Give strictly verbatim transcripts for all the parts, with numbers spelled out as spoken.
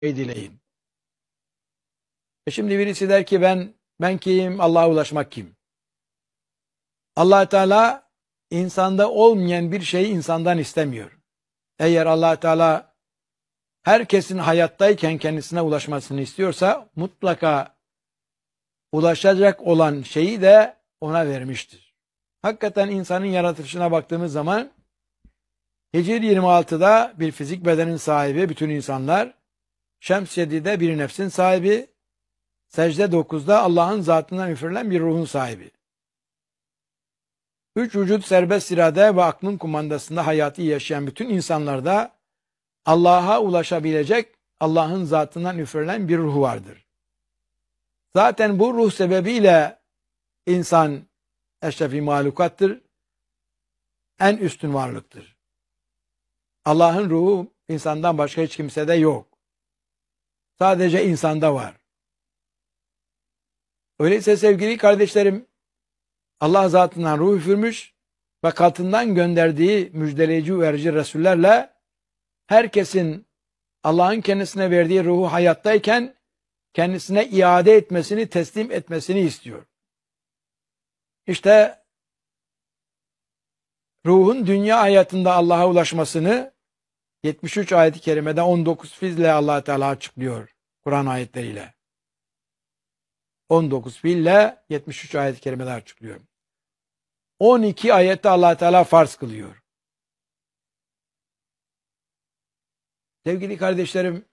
dileyin. E şimdi birisi der ki ben ben kim? Allah'a ulaşmak kim? Allah Teala insanda olmayan bir şeyi insandan istemiyor. Eğer Allah Teala herkesin hayattayken kendisine ulaşmasını istiyorsa mutlaka ulaşacak olan şeyi de ona vermiştir. Hakikaten insanın yaratılışına baktığımız zaman Hicr yirmi altıda bir fizik bedenin sahibi bütün insanlar, Şems yedide bir nefsin sahibi, Secde dokuzda Allah'ın zatından üfürülen bir ruhun sahibi. Üç vücut serbest irade ve aklın kumandasında hayatı yaşayan bütün insanlarda Allah'a ulaşabilecek Allah'ın zatından üfürülen bir ruh vardır. Zaten bu ruh sebebiyle insan eşrefi mahlukattır, en üstün varlıktır. Allah'ın ruhu insandan başka hiç kimsede yok. Sadece insanda var. Öyleyse sevgili kardeşlerim, Allah zatından ruh üfürmüş ve katından gönderdiği müjdeleyici uyarıcı Resullerle herkesin Allah'ın kendisine verdiği ruhu hayattayken kendisine iade etmesini, teslim etmesini istiyor. İşte ruhun dünya hayatında Allah'a ulaşmasını yetmiş üç ayet-i kerimede on dokuz fiille Allah Teala açıklıyor Kur'an ayetleriyle. on dokuz fiille yetmiş üç ayet-i kerimede açıklıyor. on iki ayette Allah Teala farz kılıyor. Sevgili kardeşlerim,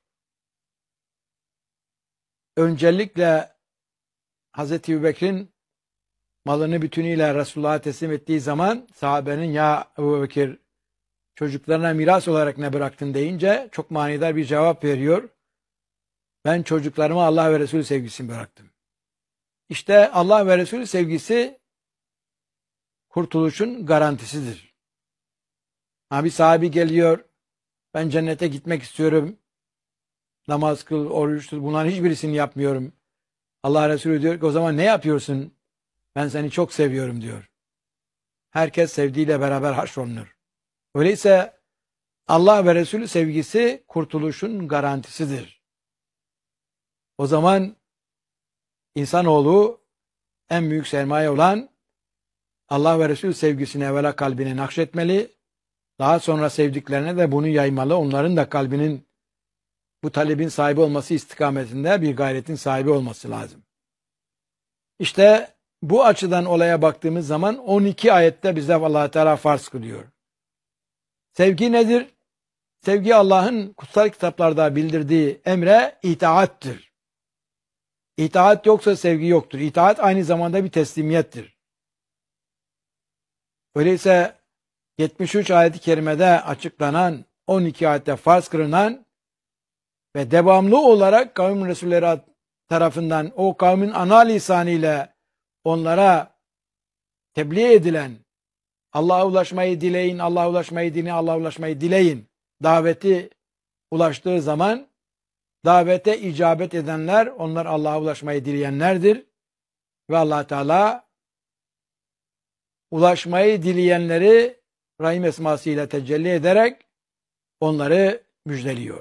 öncelikle Hazreti Ebubekir'in malını bütünüyle Resulullah'a teslim ettiği zaman sahabenin ya Ebubekir çocuklarına miras olarak ne bıraktın deyince çok manidar bir cevap veriyor. Ben çocuklarıma Allah ve Resulü sevgisini bıraktım. İşte Allah ve Resulü sevgisi kurtuluşun garantisidir. Ha, bir sahabi geliyor, ben cennete gitmek istiyorum, namaz kıl, oruç tut, bunların hiçbirisini yapmıyorum. Allah Resulü diyor ki o zaman ne yapıyorsun? Ben seni çok seviyorum diyor. Herkes sevdiğiyle beraber haşrolunur. Öyleyse Allah ve Resulü sevgisi kurtuluşun garantisidir. O zaman insanoğlu en büyük sermaye olan Allah ve Resulü sevgisini evvela kalbine nakşetmeli, daha sonra sevdiklerine de bunu yaymalı, onların da kalbinin bu talebin sahibi olması istikametinde bir gayretin sahibi olması lazım. İşte bu açıdan olaya baktığımız zaman on iki ayette bize Allah Teala farz kılıyor. Sevgi nedir? Sevgi Allah'ın kutsal kitaplarda bildirdiği emre itaattir. İtaat yoksa sevgi yoktur. İtaat aynı zamanda bir teslimiyettir. Öyleyse yetmiş üç ayet-i kerimede açıklanan, on iki ayette farz kılınan ve devamlı olarak kavim Resulleri tarafından o kavmin ana lisanıyla onlara tebliğ edilen Allah'a ulaşmayı dileyin, Allah'a ulaşmayı dileyin, Allah'a ulaşmayı dileyin daveti ulaştığı zaman davete icabet edenler, onlar Allah'a ulaşmayı dileyenlerdir. Ve Allah Teala ulaşmayı dileyenleri Rahim esmasıyla tecelli ederek onları müjdeliyor.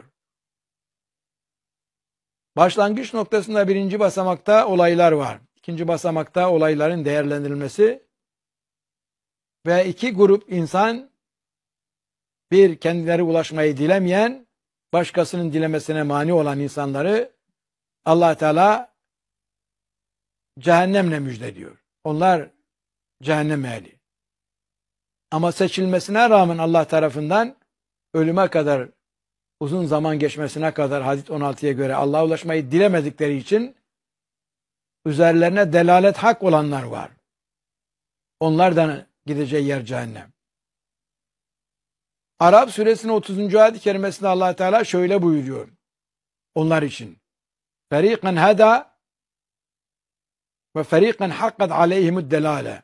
Başlangıç noktasında birinci basamakta olaylar var. İkinci basamakta olayların değerlendirilmesi ve iki grup insan, bir kendileri ulaşmayı dilemeyen, başkasının dilemesine mani olan insanları Allah Teala cehennemle müjdeliyor. Onlar cehennem ehli. Ama seçilmesine rağmen Allah tarafından ölüme kadar, uzun zaman geçmesine kadar hadis on altıya göre Allah'a ulaşmayı dilemedikleri için üzerlerine delalet hak olanlar var. Onlardan gideceği yer cehennem. Arap suresinin otuzuncu ayet-i kerimesinde Allah Teala şöyle buyuruyor onlar için. Feriqan hada ve feriqan hakkat aleyhimud delale.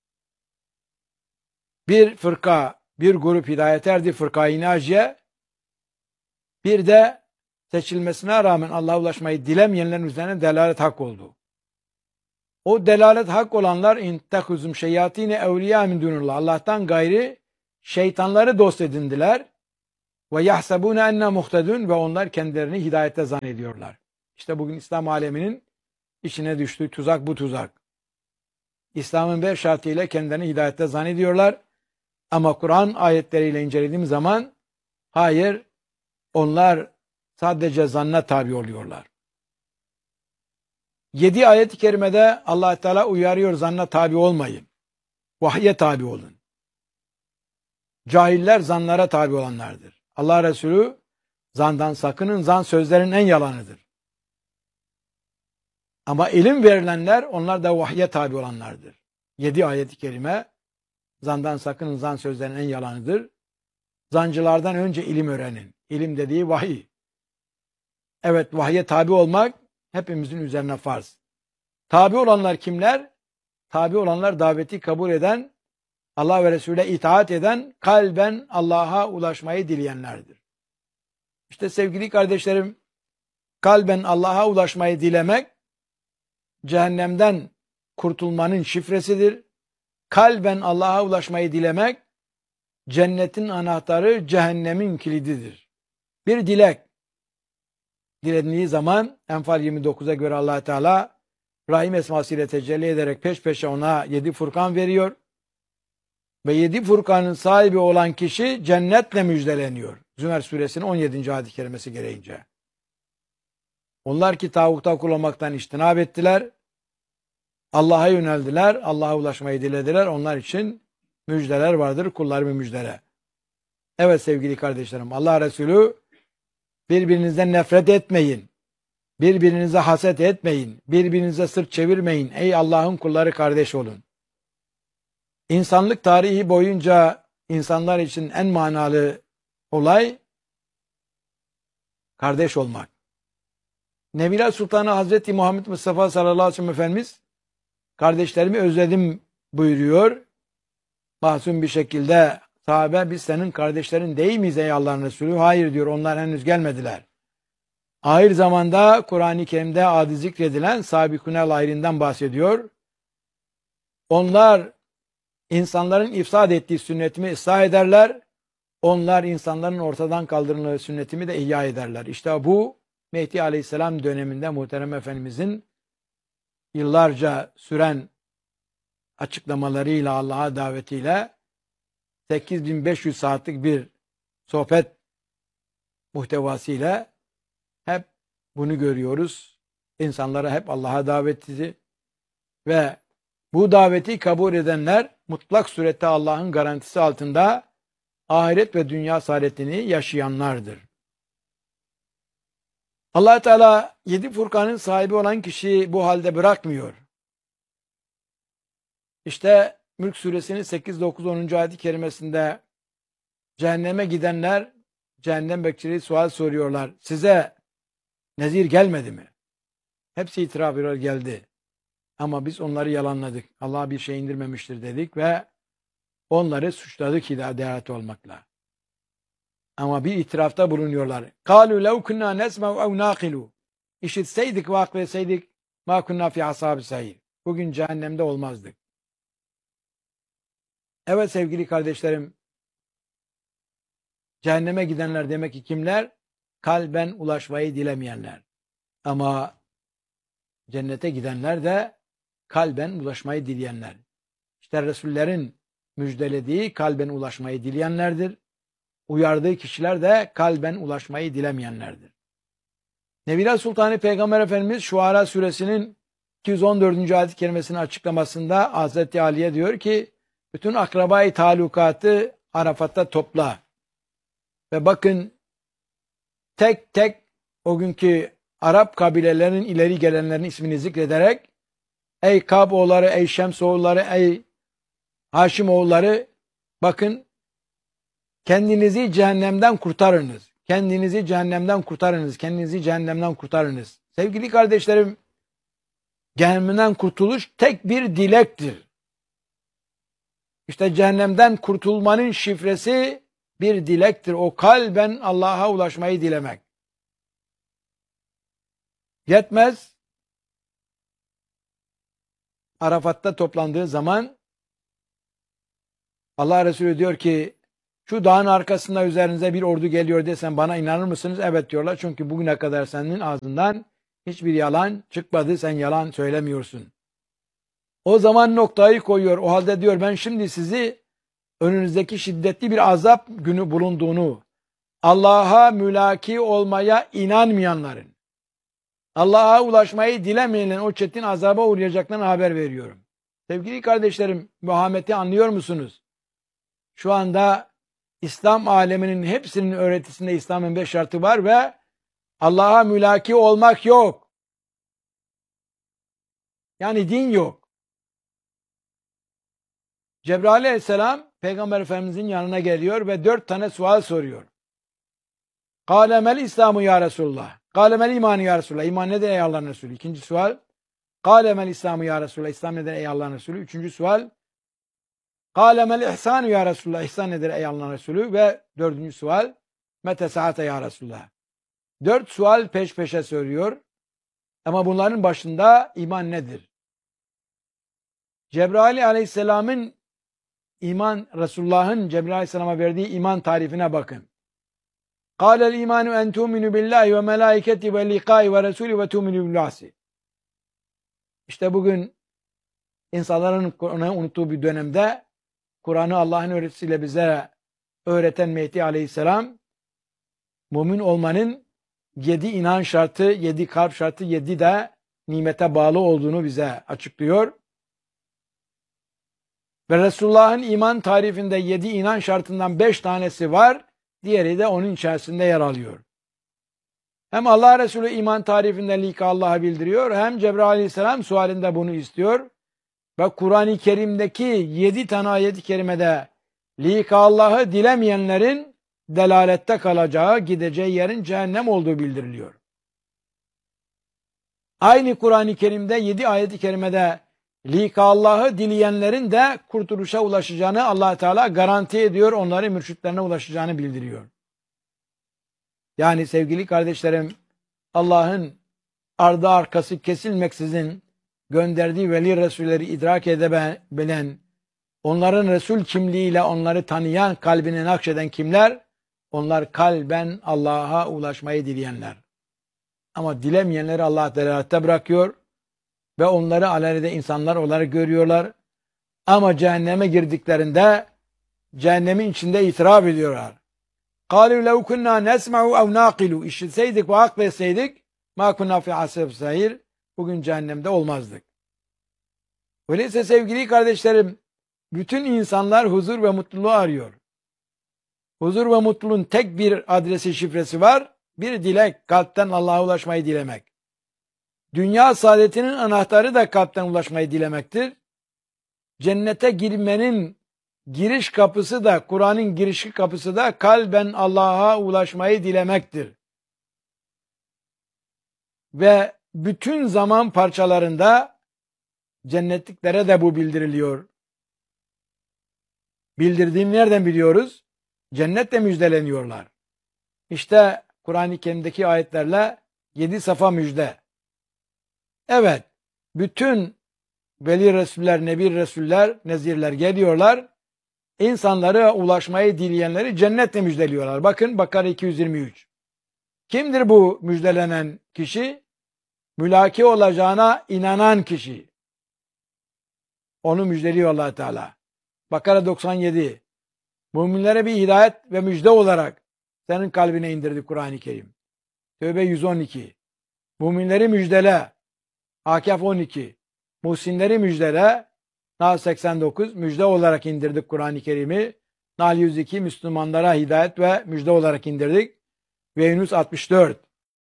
Bir fırka, bir grup hidayet erdi, fırka-i naciye. Bir de seçilmesine rağmen Allah'a ulaşmayı dilemeyenlerin üzerine delalet hak oldu. O delalet hak olanlar intekuzum şeyatine evliya min dunullah. Allah'tan gayri şeytanları dost edindiler. Ve yahsabune enne muhtedun ve onlar kendilerini hidayette zannediyorlar. İşte bugün İslam aleminin içine düştüğü tuzak bu tuzak. İslam'ın beş şartıyla kendilerini hidayette zannediyorlar. Ama Kur'an ayetleriyle incelediğim zaman hayır, onlar sadece zanna tabi oluyorlar. Yedi ayet-i kerimede Allah Teala uyarıyor, zanna tabi olmayın. Vahye tabi olun. Cahiller zanlara tabi olanlardır. Allah Resulü zandan sakının, zan sözlerin en yalanıdır. Ama ilim verilenler, onlar da vahye tabi olanlardır. Yedi ayet-i kerime, zandan sakının, zan sözlerin en yalanıdır. Zancılardan önce ilim öğrenin. İlim dediği vahiy. Evet, vahye tabi olmak hepimizin üzerine farz. Tabi olanlar kimler? Tabi olanlar daveti kabul eden, Allah ve Resul'e itaat eden, kalben Allah'a ulaşmayı dileyenlerdir. İşte sevgili kardeşlerim, kalben Allah'a ulaşmayı dilemek, cehennemden kurtulmanın şifresidir. Kalben Allah'a ulaşmayı dilemek, cennetin anahtarı, cehennemin kilididir. Bir dilek, dilediği zaman Enfal yirmi dokuza göre Allah Teala Rahim esmasıyla tecelli ederek peş peşe ona yedi Furkan veriyor. Ve yedi Furkan'ın sahibi olan kişi cennetle müjdeleniyor. Zümer suresinin on yedinci ayet-i kerimesi gereğince. Onlar ki tağuta kul olmaktan içtinab ettiler. Allah'a yöneldiler. Allah'a ulaşmayı dilediler. Onlar için müjdeler vardır. Kullarımı müjdele. Evet sevgili kardeşlerim, Allah Resulü birbirinizden nefret etmeyin. Birbirinize haset etmeyin. Birbirinize sırt çevirmeyin. Ey Allah'ın kulları, kardeş olun. İnsanlık tarihi boyunca insanlar için en manalı olay kardeş olmak. Nebiler Sultanı Hazreti Muhammed Mustafa sallallahu aleyhi ve sellem Efendimiz kardeşlerimi özledim buyuruyor. Masum bir şekilde sahabe, biz senin kardeşlerin değil miyiz ey Allah'ın Resulü? Hayır diyor, onlar henüz gelmediler. Ahir zamanda Kur'an-ı Kerim'de adı zikredilen Sabikunel ahirinden bahsediyor. Onlar insanların ifsad ettiği sünnetimi ıslah ederler. Onlar insanların ortadan kaldırıldığı sünnetimi de ihya ederler. İşte bu Mehdi Aleyhisselam döneminde Muhterem Efendimizin yıllarca süren açıklamalarıyla, Allah'a davetiyle sekiz bin beş yüz saatlik bir sohbet muhtevasıyla hep bunu görüyoruz. İnsanlara hep Allah'a davet ediyor ve bu daveti kabul edenler mutlak surette Allah'ın garantisi altında ahiret ve dünya saadetini yaşayanlardır. Allah Teala yedi Furkan'ın sahibi olan kişiyi bu halde bırakmıyor. İşte Mülk suresinin sekiz, dokuz, onuncu ayet-i kerimesinde cehenneme gidenler cehennem bekçileri sual soruyorlar. Size nezir gelmedi mi? Hepsi itiraf ediyor, geldi. Ama biz onları yalanladık. Allah bir şey indirmemiştir dedik ve onları suçladık hidayet olmakla. Ama bir itirafta bulunuyorlar. قَالُوا لَوْ كُنَّا نَسْمَوْ اَوْ نَاقِلُوا İşitseydik ve akletseydik مَا كُنَّا فِي عَصَابِ السَّعِيرِ Bugün cehennemde olmazdık. Evet sevgili kardeşlerim, cehenneme gidenler demek ki kimler? Kalben ulaşmayı dilemeyenler. Ama cennete gidenler de kalben ulaşmayı dileyenler. İşte Resullerin müjdelediği kalben ulaşmayı dileyenlerdir. Uyardığı kişiler de kalben ulaşmayı dilemeyenlerdir. Nebiler Sultanı Peygamber Efendimiz Şuara suresinin iki yüz on dördüncü ayet-i kerimesinin açıklamasında Hazreti Ali'ye diyor ki, bütün akrabayı talukatı Arafat'ta topla. Ve bakın tek tek o günkü Arap kabilelerinin ileri gelenlerin ismini zikrederek, ey Kab oğulları, ey Şems oğulları, ey Haşim oğulları, bakın kendinizi cehennemden kurtarınız. Kendinizi cehennemden kurtarınız. Kendinizi cehennemden kurtarınız. Sevgili kardeşlerim, cehennemden kurtuluş tek bir dilektir. İşte cehennemden kurtulmanın şifresi bir dilektir. O kalben Allah'a ulaşmayı dilemek. Yetmez. Arafat'ta toplandığı zaman Allah Resulü diyor ki, şu dağın arkasında üzerinize bir ordu geliyor desem bana inanır mısınız? Evet diyorlar. Çünkü bugüne kadar senin ağzından hiçbir yalan çıkmadı. Sen yalan söylemiyorsun. O zaman noktayı koyuyor. O halde diyor ben şimdi sizi önünüzdeki şiddetli bir azap günü bulunduğunu, Allah'a mülaki olmaya inanmayanların, Allah'a ulaşmayı dilemeyenlerin o çetin azaba uğrayacaklarına haber veriyorum. Sevgili kardeşlerim, Muhammed'i anlıyor musunuz? Şu anda İslam aleminin hepsinin öğretisinde İslam'ın beş şartı var ve Allah'a mülaki olmak yok. Yani din yok. Cebrail aleyhisselam Peygamber Efendimizin yanına geliyor ve dört tane sual soruyor. Kâlemel İslamu ya Resulullah. Kâlemel imanı ya Resulullah. İman nedir ey Allah'ın Resulü? İkinci sual. Kâlemel İslamu ya Resulullah. İslam nedir ey Allah'ın Resulü? Üçüncü sual. Kâlemel ihsanu ya Resulullah. İhsan nedir ey Allah'ın Resulü? Ve dördüncü sual. Mete saate ya Resulullah. Dört sual peş peşe soruyor. Ama bunların başında iman nedir? Cebrail aleyhisselamın iman, Resulullah'ın Cebrail aleyhisselama verdiği iman tarifine bakın. Kâlel imanu en tu'minu billahi ve melâiketi ve likâi ve resûli ve tu'minu billâsi. İşte bugün insanların Kur'an'ı unuttuğu bir dönemde Kur'an'ı Allah'ın öğretisiyle bize öğreten Mehdi aleyhisselam mümin olmanın yedi inan şartı, yedi kalp şartı, yedi de nimete bağlı olduğunu bize açıklıyor. Ve Resulullah'ın iman tarifinde yedi inan şartından beş tanesi var, diğeri de onun içerisinde yer alıyor. Hem Allah Resulü iman tarifinde lika Allah'a bildiriyor, hem Cebrail aleyhisselam sualinde bunu istiyor. Ve Kur'an-ı Kerim'deki yedi tane ayet-i kerimede lika Allah'ı dilemeyenlerin delalette kalacağı, gideceği yerin cehennem olduğu bildiriliyor. Aynı Kur'an-ı Kerim'de yedi ayet-i kerimede lika Allah'ı dileyenlerin de kurtuluşa ulaşacağını Allah Teala garanti ediyor, onların mürşitlerine ulaşacağını bildiriyor. Yani sevgili kardeşlerim, Allah'ın ardı arkası kesilmeksizin gönderdiği veli Resulleri idrak edebilen, onların Resul kimliğiyle onları tanıyan, kalbine nakşeden kimler? Onlar kalben Allah'a ulaşmayı dileyenler. Ama dilemeyenleri Allah delalette bırakıyor ve onları alelade insanlar olarak görüyorlar. Ama cehenneme girdiklerinde cehennemin içinde itiraf ediyorlar. قَالُوا لَوْ كُنَّا نَسْمَعُ اَوْ نَاقِلُوا İşitseydik ve akletseydik مَا كُنَّا فِي عَسَبِ سَيِّرٍ Bugün cehennemde olmazdık. Öyleyse sevgili kardeşlerim, bütün insanlar huzur ve mutluluğu arıyor. Huzur ve mutluluğun tek bir adresi, şifresi var. Bir dilek, kalpten Allah'a ulaşmayı dilemek. Dünya saadetinin anahtarı da kalpten ulaşmayı dilemektir. Cennete girmenin giriş kapısı da, Kur'an'ın girişi kapısı da kalben Allah'a ulaşmayı dilemektir. Ve bütün zaman parçalarında cennetliklere de bu bildiriliyor. Bildirdiğini nereden biliyoruz? Cennetle müjdeleniyorlar. İşte Kur'an-ı Kerim'deki ayetlerle yedi safa müjde. Evet, bütün veli Resuller, Nebi Resuller, nezirler geliyorlar. İnsanlara ulaşmayı dileyenleri cennetle müjdeliyorlar. Bakın Bakara iki yüz yirmi üç. Kimdir bu müjdelenen kişi? Mülaki olacağına inanan kişi. Onu müjdeliyor Allah Teala. Bakara doksan yedi. Müminlere bir hidayet ve müjde olarak senin kalbine indirdi Kur'an-ı Kerim. Tövbe yüz on iki. Müminleri müjdele. Akaf on iki. Muhsinleri müjdele. Nahl seksen dokuz. Müjde olarak indirdik Kur'an-ı Kerim'i. Nahl yüz iki. Müslümanlara hidayet ve müjde olarak indirdik. Ve Yunus altmış dört.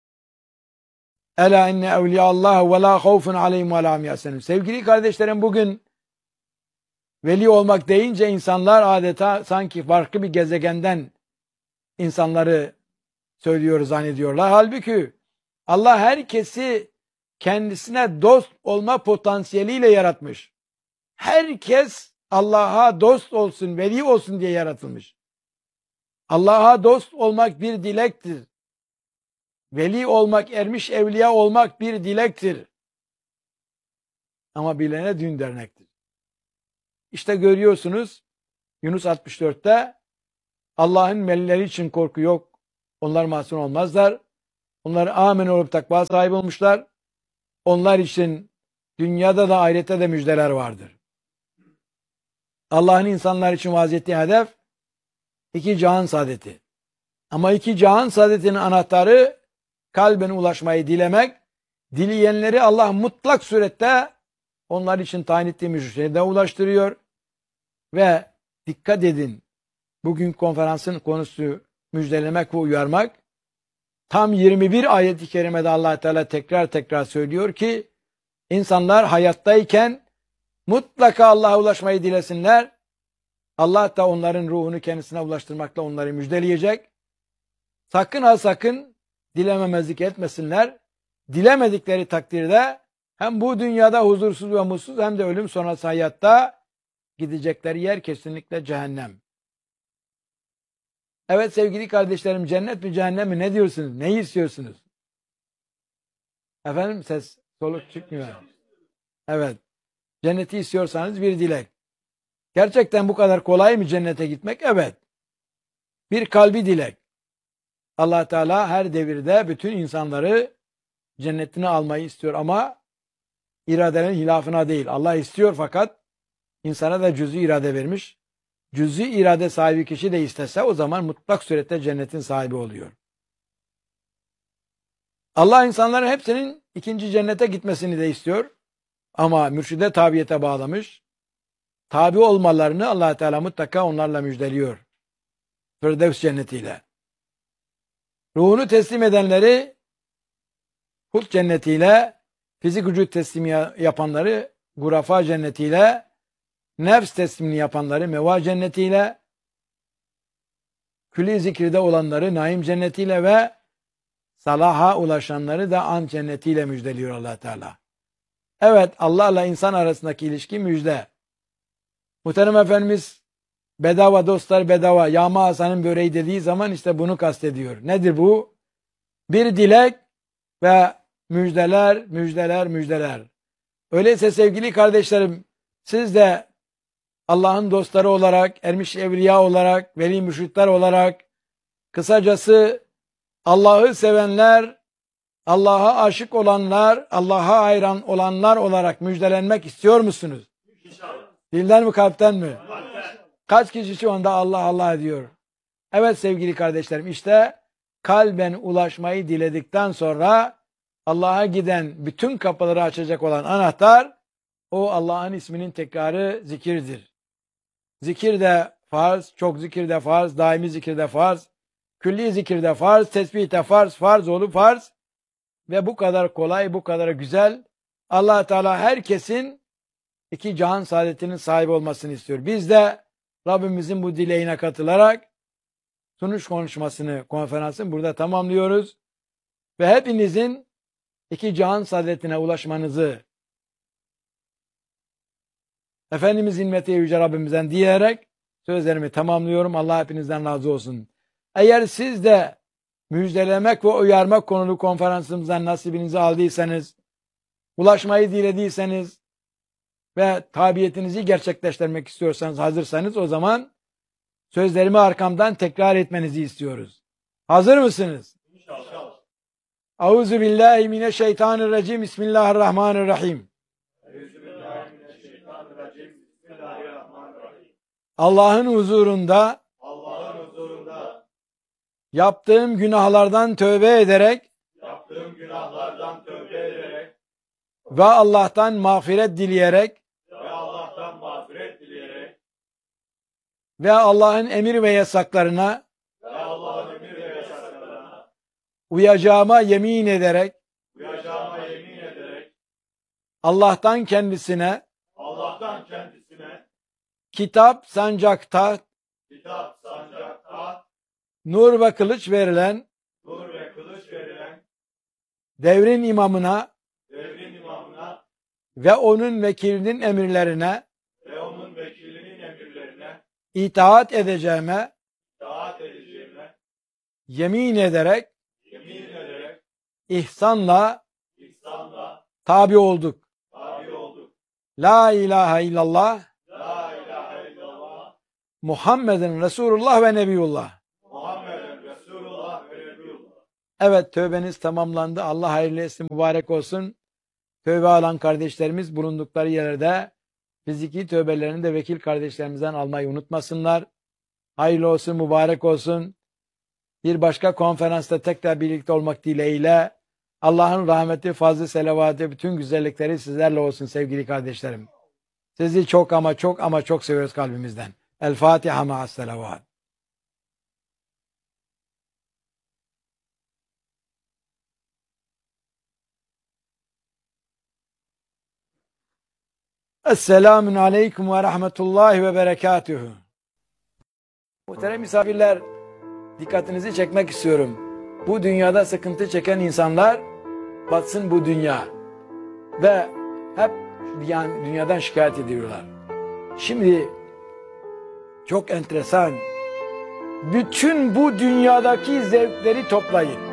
Ela inne evliyallah ve la havfun aleyhim ve la hum yahzenun. Sevgili kardeşlerim, bugün veli olmak deyince insanlar adeta sanki farklı bir gezegenden insanları söylüyor zannediyorlar. Halbuki Allah herkesi kendisine dost olma potansiyeliyle yaratmış. Herkes Allah'a dost olsun, veli olsun diye yaratılmış. Allah'a dost olmak bir dilektir. Veli olmak, ermiş evliya olmak bir dilektir. Ama bilene düğün dernektir. İşte görüyorsunuz Yunus altmış dörtte Allah'ın melleri için korku yok. Onlar mahzun olmazlar. Onlar amin olup takva sahibi olmuşlar. Onlar için dünyada da ahirette de müjdeler vardır. Allah'ın insanlar için vaaz ettiği hedef iki cihan saadeti. Ama iki cihan saadetinin anahtarı kalben ulaşmayı dilemek. Dileyenleri Allah mutlak surette onlar için tayin ettiği müjdeye ulaştırıyor. Ve dikkat edin, bugün konferansın konusu müjdelemek ve uyarmak. Tam yirmi bir ayet-i kerimede Allah Teala tekrar tekrar söylüyor ki insanlar hayattayken mutlaka Allah'a ulaşmayı dilesinler. Allah da onların ruhunu kendisine ulaştırmakla onları müjdeleyecek. Sakın ha sakın dilememezlik etmesinler. Dilemedikleri takdirde hem bu dünyada huzursuz ve mutsuz hem de ölüm sonrası hayatta gidecekleri yer kesinlikle cehennem. Evet sevgili kardeşlerim, cennet mi cehennem mi ne diyorsunuz? Neyi istiyorsunuz? Efendim ses soluk çıkmıyor. Evet. Cenneti istiyorsanız bir dilek. Gerçekten bu kadar kolay mı cennete gitmek? Evet. Bir kalbi dilek. Allah Teala her devirde bütün insanları cennetine almayı istiyor ama iradenin hilafına değil. Allah istiyor fakat insana da cüz'i irade vermiş. Cüz'i irade sahibi kişi de istese o zaman mutlak surette cennetin sahibi oluyor. Allah insanların hepsinin ikinci cennete gitmesini de istiyor. Ama mürşide tabiyete bağlamış. Tabi olmalarını Allah Teala mutlaka onlarla müjdeliyor. Firdevs cennetiyle. Ruhunu teslim edenleri Hud cennetiyle, fizik vücut teslimi yapanları Gurafa cennetiyle, nefs teslimini yapanları Meva cennetiyle, külli zikirde olanları Naim cennetiyle ve salaha ulaşanları da An cennetiyle müjdeliyor Allah Teala. Evet, Allah'la insan arasındaki ilişki müjde. Muhterem Efendimiz bedava dostlar bedava, Yağma Hasan'ın böreği dediği zaman işte bunu kastediyor. Nedir bu? Bir dilek ve müjdeler, müjdeler, müjdeler. Öyleyse sevgili kardeşlerim, siz de Allah'ın dostları olarak, ermiş evliya olarak, veli mürşitler olarak, kısacası Allah'ı sevenler, Allah'a aşık olanlar, Allah'a hayran olanlar olarak müjdelenmek istiyor musunuz? İnşallah. Dilden mi kalpten mi? Kalpten. Kaç kişi şu anda Allah Allah diyor. Evet sevgili kardeşlerim, işte kalben ulaşmayı diledikten sonra Allah'a giden bütün kapıları açacak olan anahtar o Allah'ın isminin tekrarı zikirdir. Zikir de farz, çok zikir de farz, daimi zikir de farz, külli zikir de farz, tesbih de farz, farz olup farz ve bu kadar kolay, bu kadar güzel. Allah Teala herkesin iki cihan saadetinin sahibi olmasını istiyor. Biz de Rabbimizin bu dileğine katılarak sunuş konuşmasını, konferansını burada tamamlıyoruz. Ve hepinizin iki cihan saadetine ulaşmanızı Efendimiz himmeti yüce Rabbimizden diyerek sözlerimi tamamlıyorum. Allah hepinizden razı olsun. Eğer siz de müjdelemek ve uyarmak konulu konferansımızdan nasibinizi aldıysanız, ulaşmayı dilediyseniz ve tabiyetinizi gerçekleştirmek istiyorsanız, hazırsanız o zaman sözlerimi arkamdan tekrar etmenizi istiyoruz. Hazır mısınız? İnşallah. Euzu billahi mineşşeytanirracim. Bismillahirrahmanirrahim. Allah'ın huzurunda Allah'ın huzurunda yaptığım günahlardan tövbe ederek yaptığım günahlardan tövbe ederek ve Allah'tan mağfiret dileyerek ve Allah'tan mağfiret dileyerek ve Allah'ın emir ve yasaklarına ve Allah'ın emir ve yasaklarına uyacağıma yemin ederek uyacağıma yemin ederek Allah'tan kendisine Allah'tan kendisine kitap, sancak, taht, kitap, sancak, taht, nur ve kılıç verilen nur ve kılıç verilen devrin imamına devrin imamına ve onun vekilinin emirlerine ve onun vekilinin emirlerine itaat edeceğime itaat edeceğime yemin ederek yemin ederek ihsanla ihsanla tabi olduk. tabi olduk. La ilahe illallah La ilahe illallah Muhammeden Resulullah ve Nebiyullah. Muhammeden Resulullah ve Nebiyullah. Evet, tövbeniz tamamlandı. Allah hayırlı etsin, mübarek olsun. Tövbe alan kardeşlerimiz bulundukları yerde fiziki tövbelerini de vekil kardeşlerimizden almayı unutmasınlar. Hayırlı olsun, mübarek olsun. Bir başka konferansta tekrar birlikte olmak dileğiyle Allah'ın rahmeti, fazlı selavatı, bütün güzellikleri sizlerle olsun sevgili kardeşlerim. Sizi çok ama çok ama çok seviyoruz kalbimizden. El Fatiha ma'as selavat. Esselamun aleyküm ve rahmetullahi ve berekatühü. Muhterem misafirler, dikkatinizi çekmek istiyorum. Bu dünyada sıkıntı çeken insanlar batsın bu dünya ve hep yani dünyadan şikayet ediyorlar. Şimdi çok enteresan. Bütün bu dünyadaki zevkleri toplayın.